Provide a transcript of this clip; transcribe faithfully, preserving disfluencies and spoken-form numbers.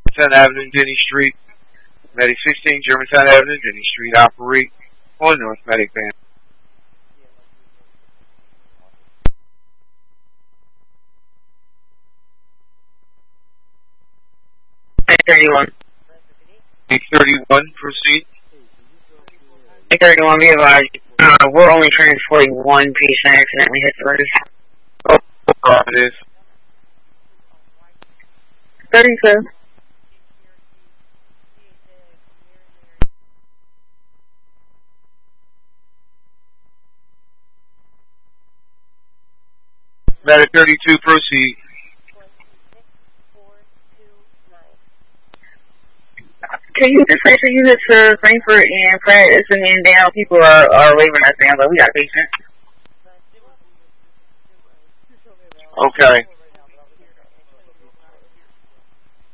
Germantown Avenue and Denny Street. Medic sixteen, Germantown Avenue and Denny Street, operate on North Medic Van. eight thirty-one. eight thirty-one, proceed. eight thirty-one, be advised. Uh, we're only transporting one patient accidentally hit the roof. Oh, it is. thirty-two. Medic thirty-two, proceed. Can you just make sure you get to Frankfurt and Pratt? It's been down. People are, are waving us down, but we got patients. Okay.